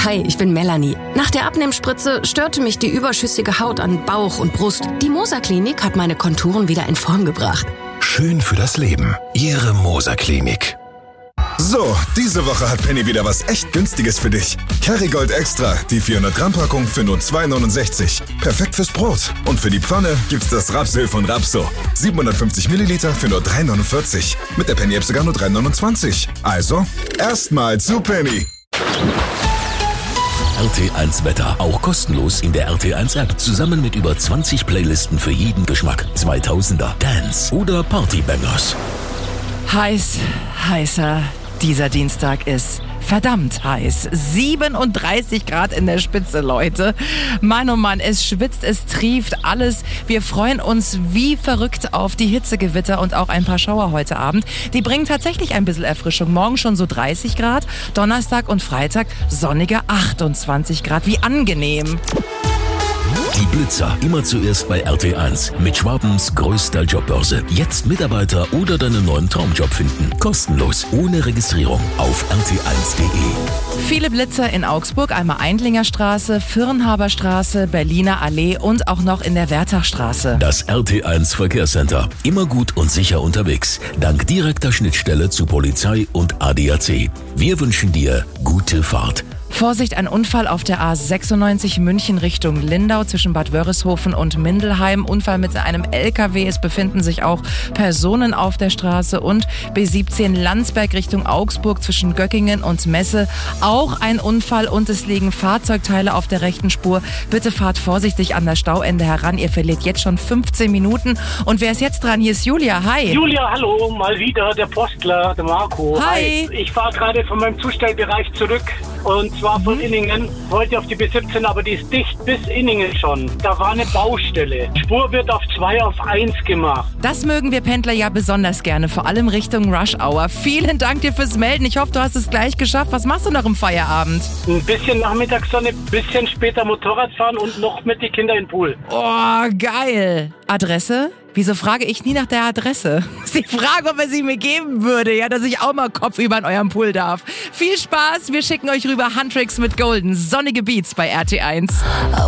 Hi, ich bin Melanie. Nach der Abnehmspritze störte mich die überschüssige Haut an Bauch und Brust. Die Moser Klinik hat meine Konturen wieder in Form gebracht. Schön für das Leben. Ihre Moser Klinik. So, diese Woche hat Penny wieder was echt Günstiges für dich. Kerrygold Extra, die 400 Gramm Packung für nur 2,69. Perfekt fürs Brot. Und für die Pfanne gibt's das Rapsöl von Rapso. 750 Milliliter für nur 3,49. Mit der Penny-App sogar nur 3,29. Also, erstmal zu Penny. RT1 Wetter, auch kostenlos in der RT1 App, zusammen mit über 20 Playlisten für jeden Geschmack. 2000er, Dance oder Partybangers. Heißer. Dieser Dienstag ist verdammt heiß. 37 Grad in der Spitze, Leute. Mann, oh Mann, es schwitzt, es trieft alles. Wir freuen uns wie verrückt auf die Hitzegewitter und auch ein paar Schauer heute Abend. Die bringen tatsächlich ein bisschen Erfrischung. Morgen schon so 30 Grad, Donnerstag und Freitag sonnige 28 Grad. Wie angenehm. Die Blitzer, immer zuerst bei RT1 mit Schwabens größter Jobbörse. Jetzt Mitarbeiter oder deinen neuen Traumjob finden. Kostenlos, ohne Registrierung auf rt1.de. Viele Blitzer in Augsburg, einmal Eindlinger Straße, Firnhaber Straße, Berliner Allee und auch noch in der Wertachstraße. Das RT1 Verkehrscenter. Immer gut und sicher unterwegs. Dank direkter Schnittstelle zu Polizei und ADAC. Wir wünschen dir gute Fahrt. Vorsicht, ein Unfall auf der A96 München Richtung Lindau zwischen Bad Wörishofen und Mindelheim. Unfall mit einem LKW. Es befinden sich auch Personen auf der Straße. Und B17 Landsberg Richtung Augsburg zwischen Göckingen und Messe. Auch ein Unfall und es liegen Fahrzeugteile auf der rechten Spur. Bitte fahrt vorsichtig an das Stauende heran. Ihr verliert jetzt schon 15 Minuten. Und wer ist jetzt dran? Hier ist Julia. Hi. Julia, hallo. Mal wieder der Postler, der Marco. Hi. Ich fahre gerade von meinem Zustellbereich zurück. Und zwar von Inningen, wollte auf die B17, aber die ist dicht bis Inningen schon. Da war eine Baustelle. Spur wird auf 2 auf 1 gemacht. Das mögen wir Pendler ja besonders gerne, vor allem Richtung Rush Hour. Vielen Dank dir fürs Melden. Ich hoffe, du hast es gleich geschafft. Was machst du noch im Feierabend? Ein bisschen Nachmittagssonne, ein bisschen später Motorrad fahren und noch mit den Kindern im Pool. Oh, geil. Adresse? Wieso frage ich nie nach der Adresse? Sie fragen, ob er sie mir geben würde, ja, dass ich auch mal kopfüber in eurem Pool darf. Viel Spaß, wir schicken euch rüber Huntrix mit Golden. Sonnige Beats bei RT1.